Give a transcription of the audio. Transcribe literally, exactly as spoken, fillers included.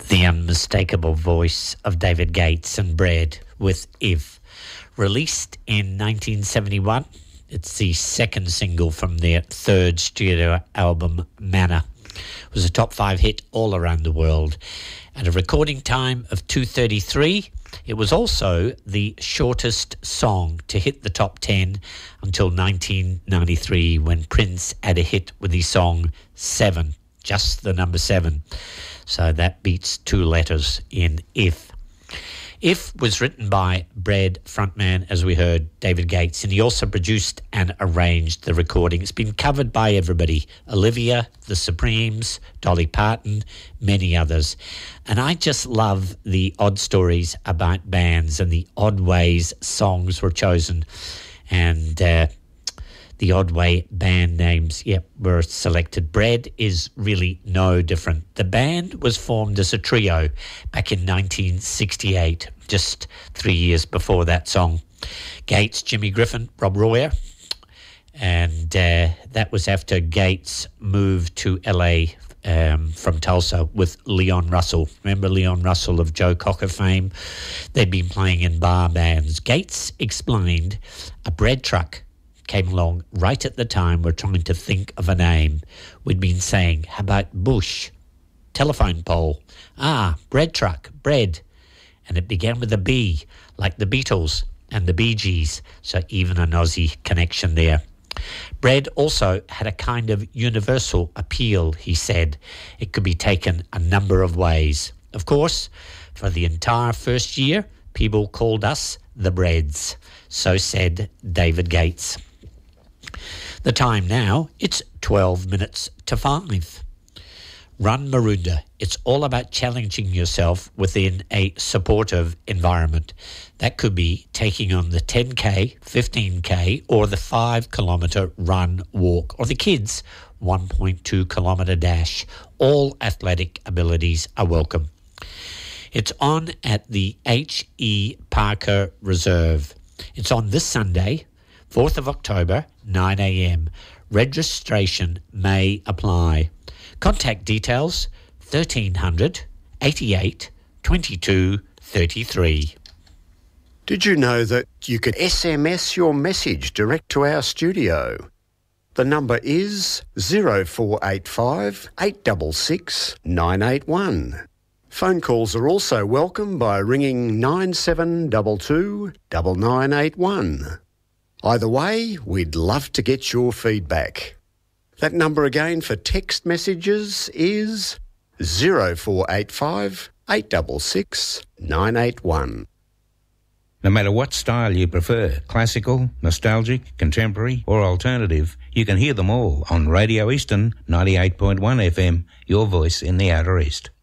The unmistakable voice of David Gates and Bread with If. Released in nineteen seventy-one, it's the second single from their third studio album, Manna. It was a top five hit all around the world. At a recording time of two thirty-three, it was also the shortest song to hit the top ten until nineteen ninety-three, when Prince had a hit with his song Seven, just the number seven. So that beats two letters in If. If was written by Bread frontman, as we heard, David Gates, and he also produced and arranged the recording. It's been covered by everybody: Olivia, The Supremes, Dolly Parton, many others. And I just love the odd stories about bands and the odd ways songs were chosen. And uh, the odd way band names, yep, were selected. Bread is really no different. The band was formed as a trio back in nineteen sixty-eight, just three years before that song. Gates, Jimmy Griffin, Rob Royer, and uh, that was after Gates moved to L A um, from Tulsa with Leon Russell. Remember Leon Russell of Joe Cocker fame? They'd been playing in bar bands. Gates explained a bread truck came along right at the time we're trying to think of a name. We'd been saying, how about bush, telephone pole, ah, bread truck, bread. And it began with a B, like the Beatles and the Bee Gees, so even an Aussie connection there. Bread also had a kind of universal appeal, he said. It could be taken a number of ways. Of course, for the entire first year, people called us the Breads. So said David Gates. The time now, it's twelve minutes to five. Run Maroondah. It's all about challenging yourself within a supportive environment. That could be taking on the ten K, fifteen K, or the five kilometre run, walk, or the kids' one point two kilometre dash. All athletic abilities are welcome. It's on at the H E Parker Reserve. It's on this Sunday, fourth of October, nine a.m. Registration may apply. Contact details thirteen hundred, eighty-eight, twenty-two, thirty-three. Did you know that you could S M S your message direct to our studio? The number is zero four eight five, eight six six, nine eight one. Phone calls are also welcome by ringing nine seven two two, nine nine eight one. Either way, we'd love to get your feedback. That number again for text messages is zero four eight five, eight six six, nine eight one. No matter what style you prefer, classical, nostalgic, contemporary or alternative, you can hear them all on Radio Eastern ninety-eight point one F M, your voice in the Outer East.